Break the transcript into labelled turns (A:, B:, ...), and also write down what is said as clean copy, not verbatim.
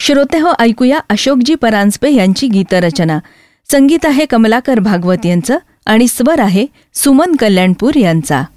A: श्रोतेहो, ऐकूया अशोकजी परांजपे यांची गीतरचना. संगीत आहे कमलाकर भागवत यांचं आणि स्वर आहे सुमन कल्याणपूर यांचा.